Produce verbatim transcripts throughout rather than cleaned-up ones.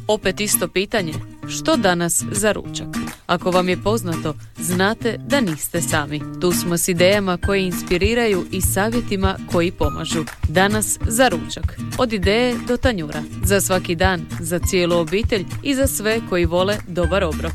Opet isto pitanje, što danas za ručak? Ako vam je poznato, znate da niste sami. Tu smo s idejama koje inspiriraju i savjetima koji pomažu. Danas za ručak. Od ideje do tanjura. Za svaki dan, za cijelu obitelj i za sve koji vole dobar obrok.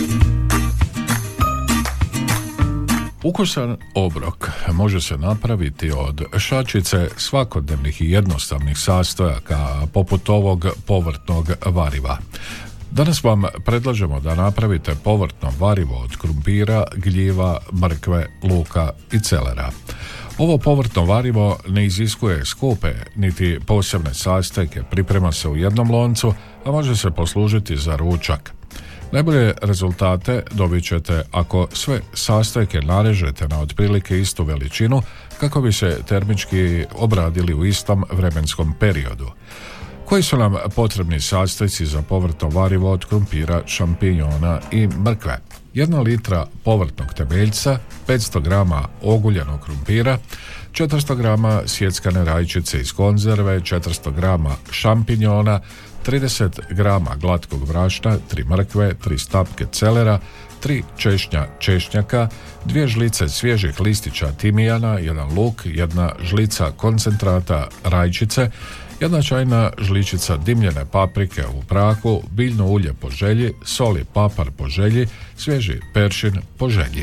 Ukusan obrok može se napraviti od šačice svakodnevnih i jednostavnih sastojaka poput ovog povrtnog variva. Danas vam predlažemo da napravite povrtno varivo od krumpira, gljiva, mrkve, luka i celera. Ovo povrtno varivo ne iziskuje skupe niti posebne sastojke, priprema se u jednom loncu, a može se poslužiti za ručak. Najbolje rezultate dobit ćete ako sve sastojke narežete na otprilike istu veličinu kako bi se termički obradili u istom vremenskom periodu. Koji su nam potrebni sastojci za povrtno varivo od krumpira, šampinjona i mrkve? Jedna litra povrtnog temeljca, petsto grama oguljenog krumpira, četiristo grama sjeckane rajčice iz konzerve, četiristo grama šampinjona, trideset grama glatkog brašna, tri mrkve, tri stapke celera, tri češnja češnjaka, dvije žlice svježih listića timijana, jedan luk, jedna žlica koncentrata rajčice, jedna čajna žličica dimljene paprike u prahu, biljno ulje po želji, sol i papar po želji, svježi peršin po želji.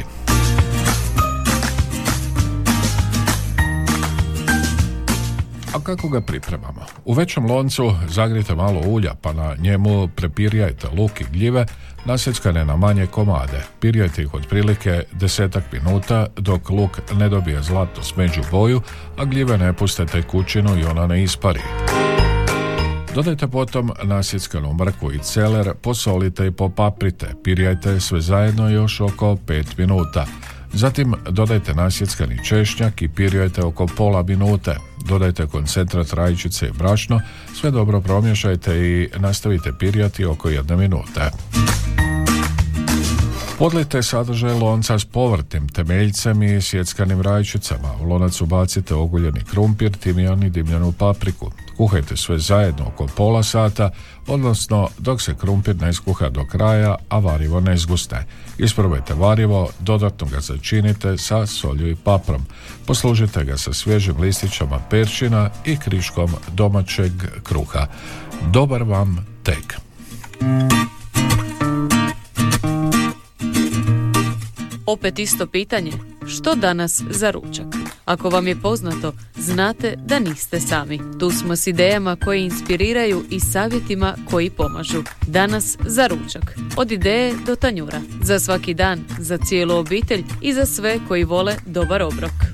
A kako ga pripremamo? U većem loncu zagrijte malo ulja pa na njemu prepirjajte luk i gljive nasjeckane na manje komade. Pirjajte ih otprilike desetak minuta dok luk ne dobije zlatno smeđu boju, a gljive ne puste tekućinu i ona ne ispari. Dodajte potom nasjeckanu mrkvu i celer, posolite i popaprite. Pirjajte sve zajedno još oko pet minuta. Zatim dodajte nasjeckani češnjak i pirjajte oko pola minute. Dodajte koncentrat rajčice i brašno, sve dobro promješajte i nastavite pirjati oko jedne minute. Podlijte sadržaj lonca s povrtnim temeljcem i sjeckanim rajčicama. U lonac ubacite oguljeni krumpir, timijan i dimljenu papriku. Kuhajte sve zajedno oko pola sata, odnosno dok se krumpir ne skuha do kraja, a varivo ne zgusne. Isprobajte varivo, dodatno ga začinite sa solju i paprom. Poslužite ga sa svježim listićama peršina i kriškom domaćeg kruha. Dobar vam tek! Opet isto pitanje, što danas za ručak? Ako vam je poznato, znate da niste sami. Tu smo s idejama koje inspiriraju i savjetima koji pomažu. Danas za ručak. Od ideje do tanjura. Za svaki dan, za cijelu obitelj i za sve koji vole dobar obrok.